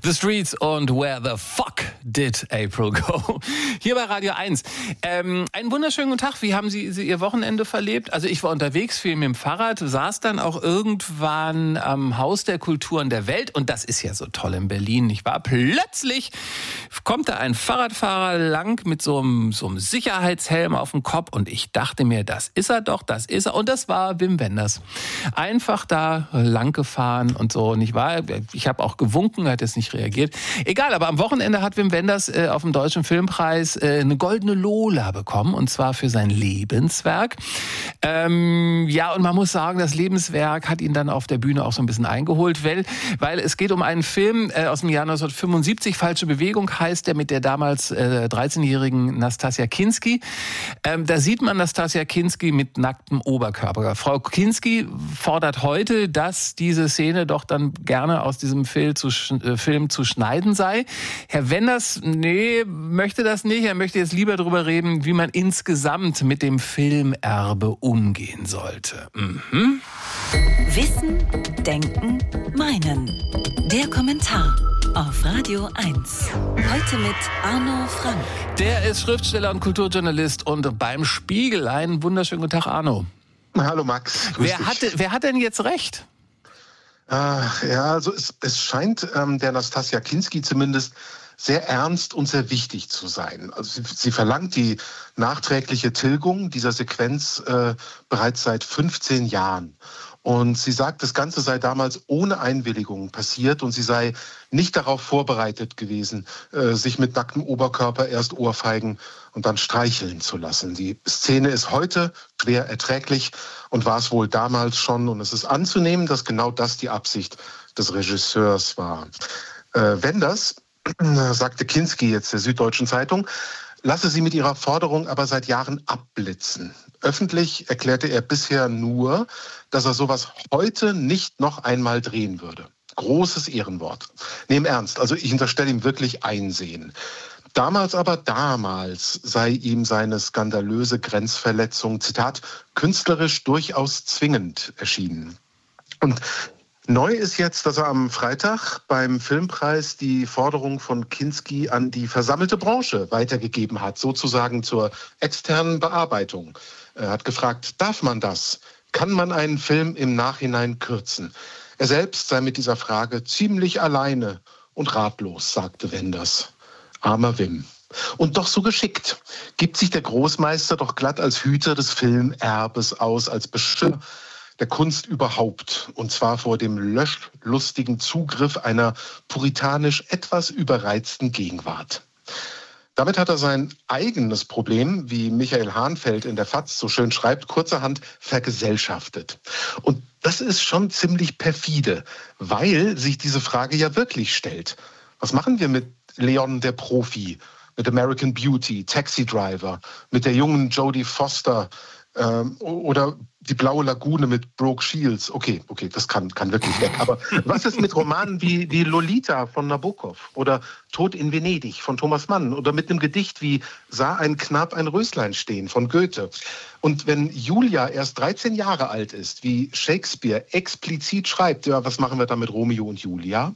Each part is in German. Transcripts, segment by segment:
The Streets und Where the Fuck Did April Go? Hier bei Radio 1. Einen wunderschönen guten Tag. Wie haben Sie Ihr Wochenende verlebt? Also ich war unterwegs, viel mit dem Fahrrad, saß dann auch irgendwann am Haus der Kulturen der Welt. Und das ist ja so toll in Berlin. Ich war plötzlich, kommt da ein Fahrradfahrer lang mit so einem Sicherheitshelm auf dem Kopf. Und ich dachte mir, das ist er doch, das ist er. Und das war Wim Wenders. Einfach da lang gefahren und so. Und ich habe auch gewunken, er hat jetzt nicht reagiert. Egal, aber am Wochenende hat Wim Wenders auf dem Deutschen Filmpreis eine goldene Lola bekommen, und zwar für sein Lebenswerk. Ja, und man muss sagen, das Lebenswerk hat ihn dann auf der Bühne auch so ein bisschen eingeholt, weil es geht um einen Film aus dem Jahr 1975, Falsche Bewegung heißt der, mit der damals 13-jährigen Nastassja Kinski. Da sieht man Nastassja Kinski mit nacktem Oberkörper. Frau Kinski fordert heute, dass diese Szene doch dann gerne aus diesem Film zu schneiden sei. Herr Wenders, möchte das nicht. Er möchte jetzt lieber darüber reden, wie man insgesamt mit dem Filmerbe umgehen sollte. Mhm. Wissen, Denken, Meinen. Der Kommentar auf Radio 1. Heute mit Arno Frank. Der ist Schriftsteller und Kulturjournalist und beim Spiegel. Einen wunderschönen guten Tag, Arno. Hallo Max. Wer hat denn jetzt recht? Ja, also es scheint der Nastassja Kinski zumindest sehr ernst und sehr wichtig zu sein. Also sie verlangt die nachträgliche Tilgung dieser Sequenz bereits seit 15 Jahren. Und sie sagt, das Ganze sei damals ohne Einwilligung passiert und sie sei nicht darauf vorbereitet gewesen, sich mit nacktem Oberkörper erst ohrfeigen und dann streicheln zu lassen. Die Szene ist heute schwer erträglich und war es wohl damals schon. Und es ist anzunehmen, dass genau das die Absicht des Regisseurs war. Wenders, sagte Kinski jetzt der Süddeutschen Zeitung, lasse sie mit ihrer Forderung aber seit Jahren abblitzen. Öffentlich erklärte er bisher nur, dass er sowas heute nicht noch einmal drehen würde. Großes Ehrenwort. Nee, im Ernst, also ich unterstelle ihm wirklich Einsehen. Damals sei ihm seine skandalöse Grenzverletzung, Zitat, künstlerisch durchaus zwingend erschienen. Und neu ist jetzt, dass er am Freitag beim Filmpreis die Forderung von Kinski an die versammelte Branche weitergegeben hat, sozusagen zur externen Bearbeitung. Er hat gefragt, darf man das? Kann man einen Film im Nachhinein kürzen? Er selbst sei mit dieser Frage ziemlich alleine und ratlos, sagte Wenders. Armer Wim. Und doch so geschickt. Gibt sich der Großmeister doch glatt als Hüter des Filmerbes aus, als Beschützer der Kunst überhaupt, und zwar vor dem löschlustigen Zugriff einer puritanisch etwas überreizten Gegenwart. Damit hat er sein eigenes Problem, wie Michael Hahnfeld in der FAZ so schön schreibt, kurzerhand vergesellschaftet. Und das ist schon ziemlich perfide, weil sich diese Frage ja wirklich stellt. Was machen wir mit Leon der Profi, mit American Beauty, Taxi Driver, mit der jungen Jodie Foster, oder die Blaue Lagune mit Brooke Shields. Okay, das kann wirklich weg. Aber was ist mit Romanen wie Lolita von Nabokov oder Tod in Venedig von Thomas Mann oder mit einem Gedicht wie Sah ein Knab ein Röslein stehen von Goethe? Und wenn Julia erst 13 Jahre alt ist, wie Shakespeare explizit schreibt, ja, was machen wir da mit Romeo und Julia?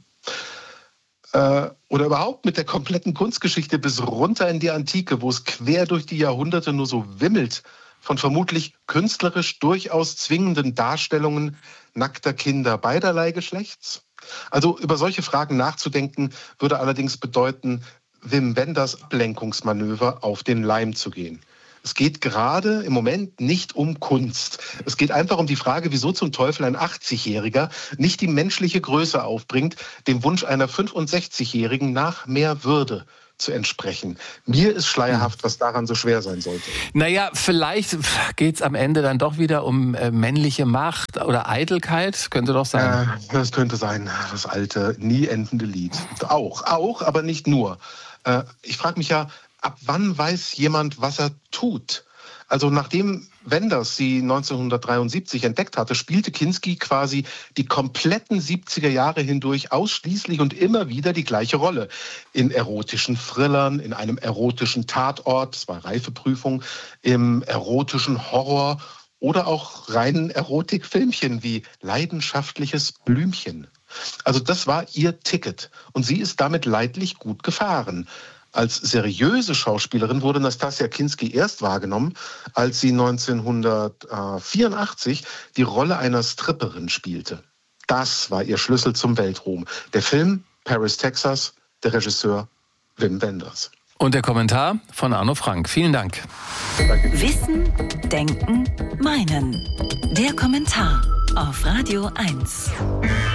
Oder überhaupt mit der kompletten Kunstgeschichte bis runter in die Antike, wo es quer durch die Jahrhunderte nur so wimmelt von vermutlich künstlerisch durchaus zwingenden Darstellungen nackter Kinder beiderlei Geschlechts? Also über solche Fragen nachzudenken, würde allerdings bedeuten, Wim Wenders Ablenkungsmanöver auf den Leim zu gehen. Es geht gerade im Moment nicht um Kunst. Es geht einfach um die Frage, wieso zum Teufel ein 80-Jähriger nicht die menschliche Größe aufbringt, dem Wunsch einer 65-Jährigen nach mehr Würde zu entsprechen. Mir ist schleierhaft, was daran so schwer sein sollte. Naja, vielleicht geht's am Ende dann doch wieder um männliche Macht oder Eitelkeit, könnte doch sein. Das könnte sein, das alte, nie endende Lied. Auch, aber nicht nur. Ich frage mich ja, ab wann weiß jemand, was er tut? Also nachdem Wenders sie 1973 entdeckt hatte, spielte Kinski quasi die kompletten 70er Jahre hindurch ausschließlich und immer wieder die gleiche Rolle. In erotischen Thrillern, in einem erotischen Tatort, das war Reifeprüfung, im erotischen Horror oder auch reinen Erotikfilmchen wie Leidenschaftliches Blümchen. Also das war ihr Ticket und sie ist damit leidlich gut gefahren. Als seriöse Schauspielerin wurde Nastassja Kinski erst wahrgenommen, als sie 1984 die Rolle einer Stripperin spielte. Das war ihr Schlüssel zum Weltruhm. Der Film Paris, Texas, der Regisseur Wim Wenders. Und der Kommentar von Arno Frank. Vielen Dank. Wissen, Denken, Meinen. Der Kommentar auf Radio 1.